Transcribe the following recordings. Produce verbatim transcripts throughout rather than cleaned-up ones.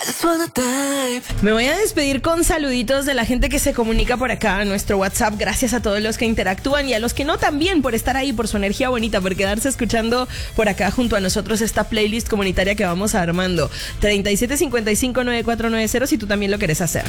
Me voy a despedir con saluditos de la gente que se comunica por acá a nuestro WhatsApp. Gracias a todos los que interactúan y a los que no también por estar ahí, por su energía bonita, por quedarse escuchando por acá junto a nosotros esta playlist comunitaria que vamos armando. treinta y siete cincuenta y cinco noventa y cuatro noventa si tú también lo querés hacer.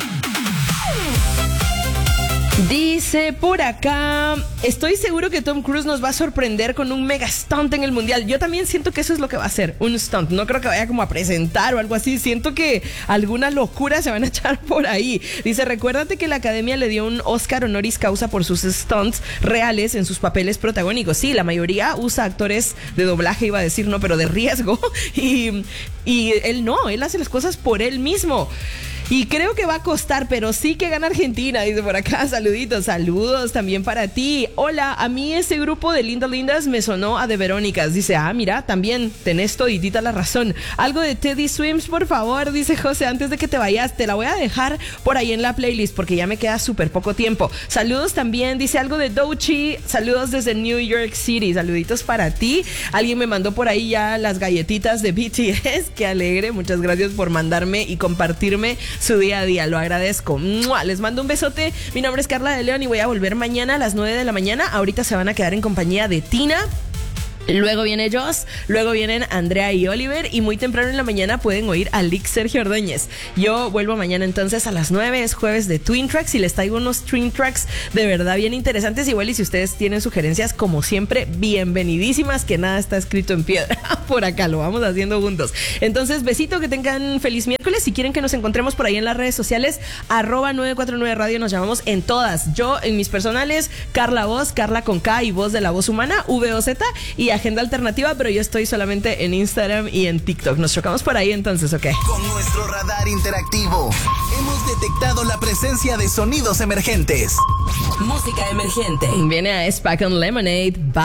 Dice por acá, estoy seguro que Tom Cruise nos va a sorprender con un mega stunt en el mundial. Yo también siento que eso es lo que va a hacer, un stunt. No creo que vaya como a presentar o algo así. Siento que alguna locura se van a echar por ahí. Dice, recuérdate que la academia le dio un Oscar honoris causa por sus stunts reales en sus papeles protagónicos. Sí, la mayoría usa actores de doblaje, iba a decir, no, pero de riesgo. Y, y él no, él hace las cosas por él mismo. Y creo que va a costar, pero sí que gana Argentina, dice por acá. Saluditos, saludos también para ti. Hola, a mí ese grupo de Lindas Lindas me sonó a de Verónicas. Dice, ah, mira, también tenés toditita la razón. Algo de Teddy Swims, por favor, dice José, antes de que te vayas. Te la voy a dejar por ahí en la playlist porque ya me queda súper poco tiempo. Saludos también, dice algo de Doechii. Saludos desde New York City. Saluditos para ti. Alguien me mandó por ahí ya las galletitas de B T S. Qué alegre. Muchas gracias por mandarme y compartirme su día a día, lo agradezco. ¡Mua! Les mando un besote. Mi nombre es Carla de León y voy a volver mañana a las nueve de la mañana. Ahorita se van a quedar en compañía de Tina. Luego viene Joss, luego vienen Andrea y Oliver y muy temprano en la mañana pueden oír a Lick Sergio Ordóñez. Yo vuelvo mañana entonces a las nueve, es jueves de Twin Tracks y les traigo unos Twin Tracks de verdad bien interesantes. Igual y si ustedes tienen sugerencias, como siempre, bienvenidísimas, que nada está escrito en piedra. Por acá lo vamos haciendo juntos. Entonces, besito, que tengan feliz miércoles. Si quieren que nos encontremos por ahí en las redes sociales, arroba nueve cuatro nueve radio, nos llamamos en todas. Yo en mis personales, Carla Voz, Carla con K y Voz de la Voz Humana, V O Z, y Agenda Alternativa, pero yo estoy solamente en Instagram y en TikTok. Nos chocamos por ahí entonces, ¿ok? Con nuestro radar interactivo hemos detectado la presencia de sonidos emergentes. Música emergente. Viene a Spack on Lemonade. Bye.